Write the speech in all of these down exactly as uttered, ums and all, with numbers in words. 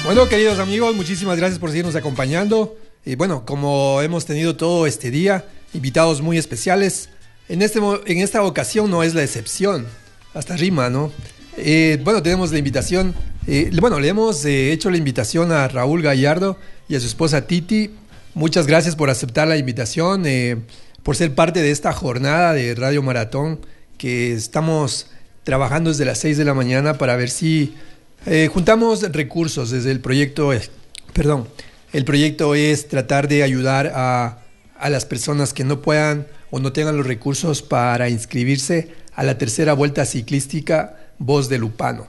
Bueno, queridos amigos, muchísimas gracias por seguirnos acompañando. Y bueno, como hemos tenido todo este día, invitados muy especiales, en, este, en esta ocasión no es la excepción, hasta rima, ¿no? Eh, bueno, tenemos la invitación, eh, bueno, le hemos eh, hecho la invitación a Raúl Gallardo y a su esposa Titi. Muchas gracias por aceptar la invitación, eh, por ser parte de esta jornada de Radio Maratón, que estamos trabajando desde las seis de la mañana para ver si eh, juntamos recursos desde el proyecto, eh, perdón, el proyecto es tratar de ayudar a, a las personas que no puedan o no tengan los recursos para inscribirse a la tercera vuelta ciclística Voz de Lupano.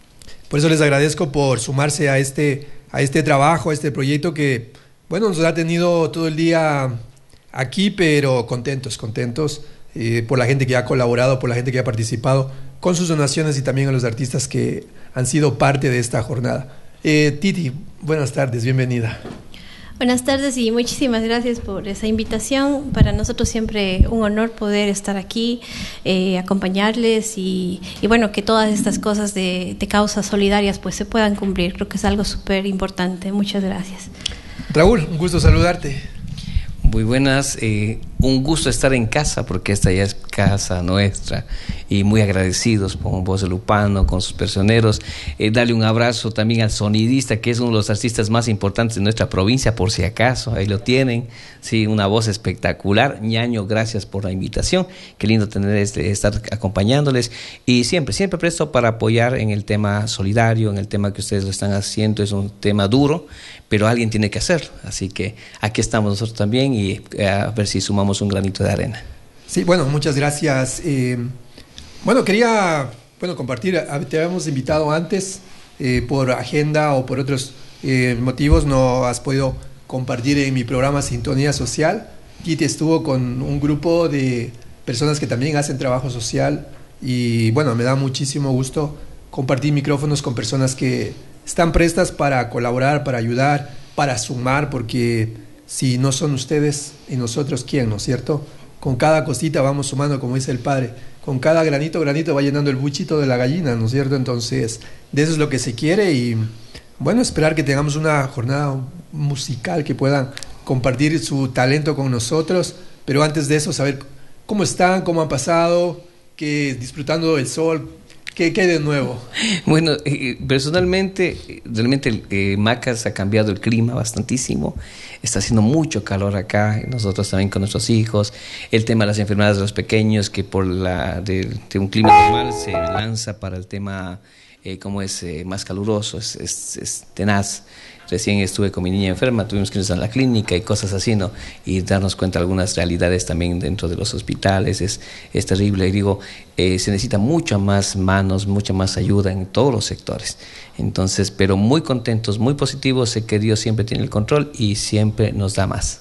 Por eso les agradezco por sumarse a este, a este trabajo, a este proyecto que, bueno, nos ha tenido todo el día aquí, pero contentos, contentos eh, por la gente que ha colaborado, por la gente que ha participado con sus donaciones y también a los artistas que han sido parte de esta jornada. Eh, Titi, buenas tardes, bienvenida. Buenas tardes y muchísimas gracias por esa invitación. Para nosotros siempre un honor poder estar aquí, eh, acompañarles y, y bueno, que todas estas cosas de, de causas solidarias pues se puedan cumplir. Creo que es algo súper importante. Muchas gracias. Raúl, un gusto saludarte. Muy buenas, eh, un gusto estar en casa porque esta ya es casa nuestra y muy agradecidos con Voz de Lupano, con sus personeros. Eh, darle un abrazo también al sonidista, que es uno de los artistas más importantes de nuestra provincia, por si acaso, ahí lo tienen, sí, una voz espectacular. Ñaño, gracias por la invitación, qué lindo tener este, estar acompañándoles y siempre, siempre presto para apoyar en el tema solidario, en el tema que ustedes lo están haciendo, es un tema duro, pero alguien tiene que hacerlo, así que aquí estamos nosotros también y a ver si sumamos un granito de arena. Sí, bueno, muchas gracias. Eh, bueno, quería bueno, compartir, te habíamos invitado antes, eh, por agenda o por otros eh, motivos no has podido compartir en mi programa Sintonía Social. Titi estuvo con un grupo de personas que también hacen trabajo social y bueno, me da muchísimo gusto compartir micrófonos con personas que están prestas para colaborar, para ayudar, para sumar, porque si no son ustedes y nosotros, ¿quién? ¿No es cierto? Con cada cosita vamos sumando, como dice el padre, con cada granito, granito va llenando el buchito de la gallina, ¿no es cierto? Entonces, de eso es lo que se quiere y, bueno, esperar que tengamos una jornada musical, que puedan compartir su talento con nosotros, pero antes de eso, saber cómo están, cómo han pasado, que disfrutando del sol. ¿Qué, ¿Qué hay de nuevo? Bueno, eh, personalmente, realmente eh, Macas ha cambiado el clima bastantísimo. Está haciendo mucho calor acá, nosotros también con nuestros hijos. El tema de las enfermedades de los pequeños, que por la de, de un clima normal se lanza para el tema, eh, como es eh, más caluroso, es, es, es tenaz. Recién estuve con mi niña enferma, tuvimos que irnos a la clínica y cosas así, ¿no? Y darnos cuenta de algunas realidades también dentro de los hospitales, es, es terrible. Y digo, eh, se necesita mucha más manos, mucha más ayuda en todos los sectores. Entonces, pero muy contentos, muy positivos, sé que Dios siempre tiene el control y siempre nos da más.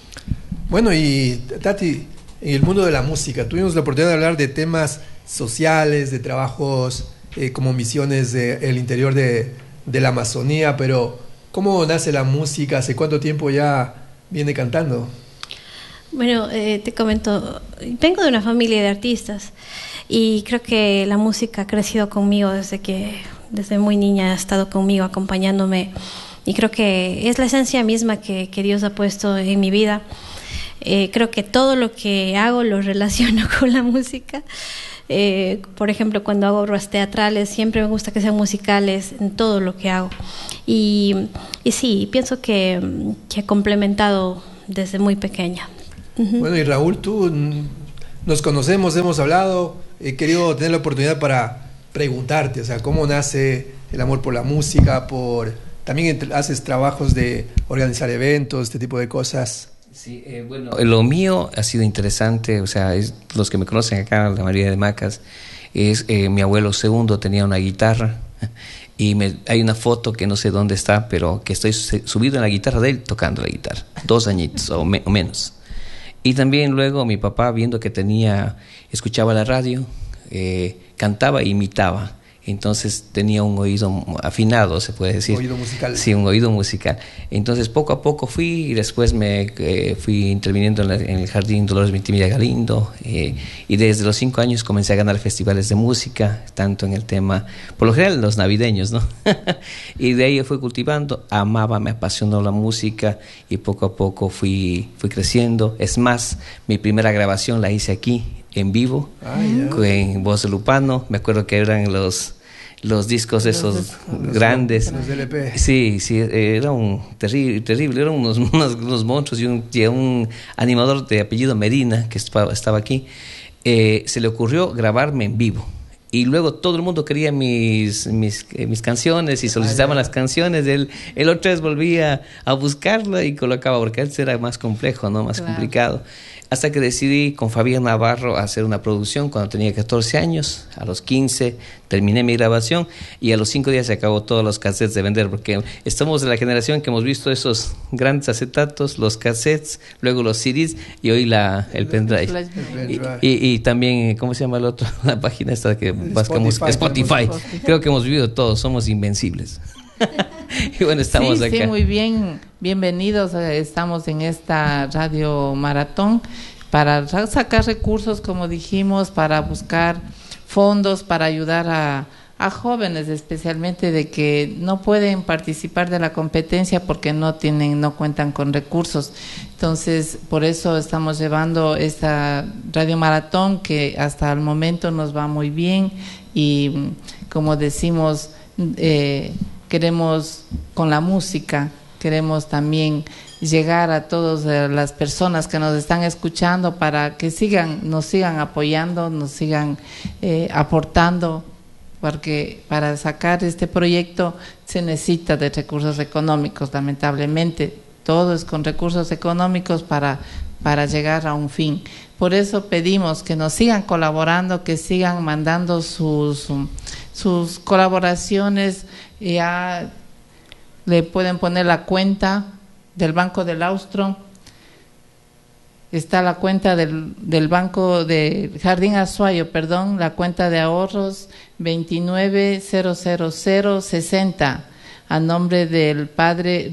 Bueno, y Tati, en el mundo de la música, tuvimos la oportunidad de hablar de temas sociales, de trabajos eh, como misiones del interior de, de la Amazonía, pero ¿cómo nace la música? ¿Hace cuánto tiempo ya viene cantando? Bueno, eh, te comento, vengo de una familia de artistas y creo que la música ha crecido conmigo desde que, desde muy niña ha estado conmigo, acompañándome y creo que es la esencia misma que, que Dios ha puesto en mi vida. Eh, creo que todo lo que hago lo relaciono con la música. Eh, por ejemplo, cuando hago obras teatrales siempre me gusta que sean musicales en todo lo que hago y, y sí, pienso que, que he complementado desde muy pequeña. Uh-huh. Bueno, y Raúl, tú nos conocemos, hemos hablado, he querido tener la oportunidad para preguntarte, o sea, cómo nace el amor por la música, por también haces trabajos de organizar eventos, este tipo de cosas. Sí, eh, bueno, lo mío ha sido interesante, o sea, es, los que me conocen acá, la mayoría de Macas, es eh, mi abuelo segundo tenía una guitarra y me, hay una foto que no sé dónde está, pero que estoy subido en la guitarra de él tocando la guitarra, dos añitos o, me, o menos. Y también luego mi papá, viendo que tenía, escuchaba la radio, eh, cantaba e imitaba. entonces tenía un oído afinado, se puede decir. Oído musical. Sí, un oído musical. Entonces poco a poco fui y después me eh, fui interviniendo en, la, en el Jardín Dolores Vintimilla Galindo eh, y desde los cinco años comencé a ganar festivales de música, tanto en el tema, por lo general los navideños, ¿no? Y de ahí fui cultivando, amaba, me apasionó la música y poco a poco fui, fui creciendo. Es más, mi primera grabación la hice aquí, en vivo, ah, yeah. en Voz de Lupano. Me acuerdo que eran los los discos esos los discos, grandes. Los L P. Sí, sí, era un terrible, terrible, eran unos, unos, unos monstruos y un, y un animador de apellido Medina que estaba, estaba aquí. Eh, se le ocurrió grabarme en vivo. Y luego todo el mundo quería mis, mis, eh, mis canciones y solicitaban ah, las canciones. Él, él otra vez volvía a buscarla y colocaba, porque él era más complejo, ¿no? Más claro. complicado. Hasta que decidí con Fabián Navarro hacer una producción cuando tenía catorce años. A los quince terminé mi grabación y a los cinco días se acabó todos los cassettes de vender, porque estamos de la generación que hemos visto esos grandes acetatos, los cassettes, luego los C Ds y hoy la, el pendrive. Y, y, y también, ¿cómo se llama el otro? La página esta que buscamos, Spotify. Spotify. Spotify. Creo que hemos vivido todos, somos invencibles. Y bueno, estamos sí, acá. Sí, muy bien, bienvenidos. Estamos en esta radio maratón para sacar recursos, como dijimos, para buscar fondos, para ayudar a, a jóvenes, especialmente de que no pueden participar de la competencia porque no tienen, no cuentan con recursos. Entonces, por eso estamos llevando esta radio maratón que hasta el momento nos va muy bien y, como decimos, eh, queremos con la música, queremos también llegar a todas las personas que nos están escuchando para que sigan, nos sigan apoyando, nos sigan eh, aportando, porque para sacar este proyecto se necesita de recursos económicos, lamentablemente, todo es con recursos económicos para, para llegar a un fin. Por eso pedimos que nos sigan colaborando, que sigan mandando sus, sus colaboraciones. Ya le pueden poner la cuenta del Banco del Austro, está la cuenta del, del Banco de Jardín Azuayo, perdón, la cuenta de ahorros veintinueve cero cero cero sesenta a nombre del Padre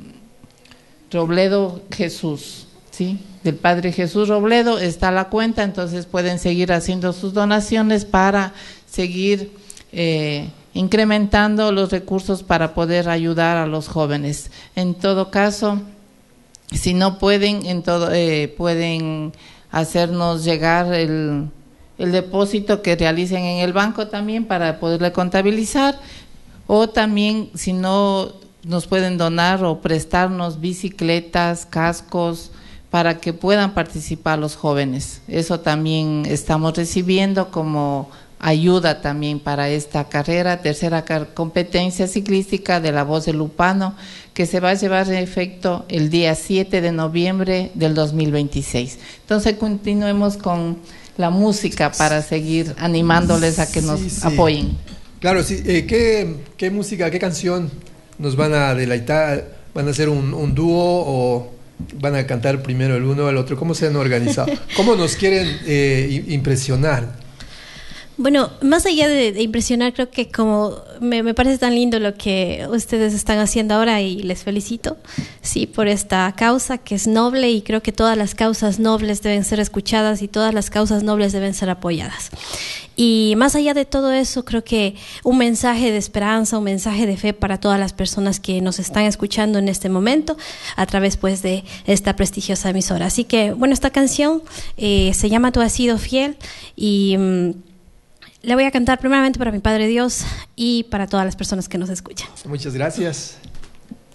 Robledo Jesús, ¿sí? Del Padre Jesús Robledo está la cuenta, entonces pueden seguir haciendo sus donaciones para seguir eh, incrementando los recursos para poder ayudar a los jóvenes. En todo caso, si no pueden, en todo eh, pueden hacernos llegar el, el depósito que realicen en el banco también para poderle contabilizar, o también si no nos pueden donar o prestarnos bicicletas, cascos, para que puedan participar los jóvenes. Eso también estamos recibiendo como ayuda también para esta carrera, tercera competencia ciclística de la Voz de Lupano, que se va a llevar a efecto el día siete de noviembre del dos mil veintiséis. Entonces continuemos con la música para seguir animándoles a que nos sí, sí. apoyen. Claro, sí. Eh, ¿qué, ¿Qué música, qué canción nos van a deleitar? ¿Van a hacer un, un dúo o van a cantar primero el uno o el otro? ¿Cómo se han organizado? ¿Cómo nos quieren eh, impresionar? Bueno, más allá de, de impresionar, creo que como me, me parece tan lindo lo que ustedes están haciendo ahora y les felicito, sí, por esta causa que es noble, y creo que todas las causas nobles deben ser escuchadas y todas las causas nobles deben ser apoyadas. Y más allá de todo eso, creo que un mensaje de esperanza, un mensaje de fe para todas las personas que nos están escuchando en este momento a través pues de esta prestigiosa emisora. Así que, bueno, esta canción eh, se llama Tú has sido fiel y mmm, le voy a cantar primeramente para mi Padre Dios y para todas las personas que nos escuchan. Muchas gracias.